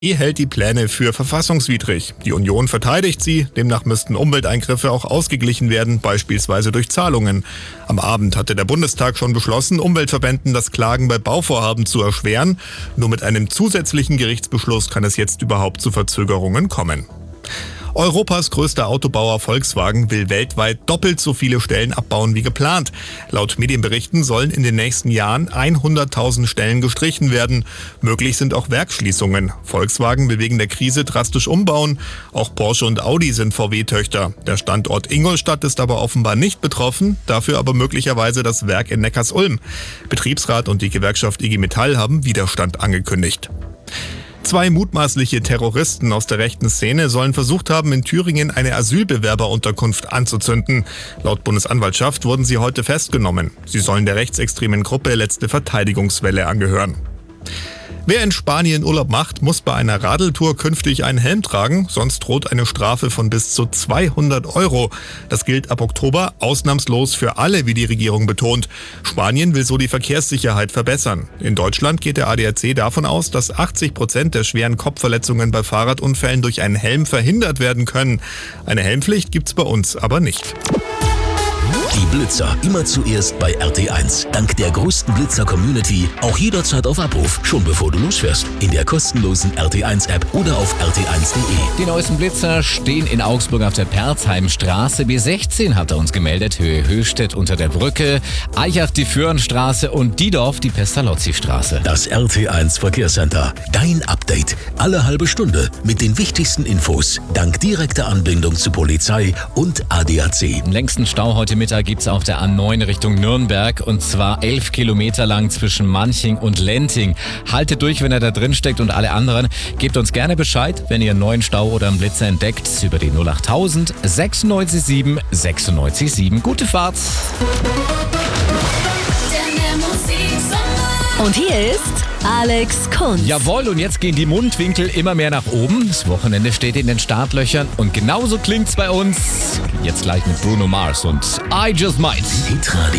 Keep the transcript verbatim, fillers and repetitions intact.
Die hält die Pläne für verfassungswidrig. Die Union verteidigt sie, demnach müssten Umwelteingriffe auch ausgeglichen werden, beispielsweise durch Zahlungen. Am Abend hatte der Bundestag schon beschlossen, Umweltverbänden das Klagen bei Bauvorhaben zu erschweren. Nur mit einem zusätzlichen Gerichtsbeschluss kann es jetzt überhaupt zu Verzögerungen kommen. Europas größter Autobauer Volkswagen will weltweit doppelt so viele Stellen abbauen wie geplant. Laut Medienberichten sollen in den nächsten Jahren hunderttausend Stellen gestrichen werden. Möglich sind auch Werksschließungen. Volkswagen will wegen der Krise drastisch umbauen. Auch Porsche und Audi sind V W-Töchter. Der Standort Ingolstadt ist aber offenbar nicht betroffen, dafür aber möglicherweise das Werk in Neckarsulm. Betriebsrat und die Gewerkschaft I G Metall haben Widerstand angekündigt. Zwei mutmaßliche Terroristen aus der rechten Szene sollen versucht haben, in Thüringen eine Asylbewerberunterkunft anzuzünden. Laut Bundesanwaltschaft wurden sie heute festgenommen. Sie sollen der rechtsextremen Gruppe Letzte Verteidigungswelle angehören. Wer in Spanien Urlaub macht, muss bei einer Radeltour künftig einen Helm tragen, sonst droht eine Strafe von bis zu zweihundert Euro. Das gilt ab Oktober ausnahmslos für alle, wie die Regierung betont. Spanien will so die Verkehrssicherheit verbessern. In Deutschland geht der A D A C davon aus, dass achtzig Prozent der schweren Kopfverletzungen bei Fahrradunfällen durch einen Helm verhindert werden können. Eine Helmpflicht gibt's bei uns aber nicht. Die Blitzer immer zuerst bei R T eins. Dank der größten Blitzer-Community auch jederzeit auf Abruf, schon bevor du losfährst. In der kostenlosen R T eins App oder auf r t eins punkt de. Die neuesten Blitzer stehen in Augsburg auf der Perzheimstraße. B sechzehn hat er uns gemeldet. Höhe Höchstädt unter der Brücke. Eichach die Föhrenstraße und Diedorf die Pestalozzi-Straße. Das R T eins Verkehrscenter. Dein Update. Alle halbe Stunde mit den wichtigsten Infos. Dank direkter Anbindung zu Polizei und A D A C. Den längsten Stau heute Mittag gibt es auf der A neun Richtung Nürnberg und zwar elf Kilometer lang zwischen Manching und Lenting. Haltet durch, wenn ihr da drin steckt, und alle anderen gebt uns gerne Bescheid, wenn ihr einen neuen Stau oder einen Blitzer entdeckt, über die null acht null null null sechsundneunzig sieben sechsundneunzig sieben. Gute Fahrt! Und hier ist Alex Kunz. Jawohl, und jetzt gehen die Mundwinkel immer mehr nach oben. Das Wochenende steht in den Startlöchern und genauso klingt's bei uns. Jetzt gleich mit Bruno Mars und I Just Might. Hitradio.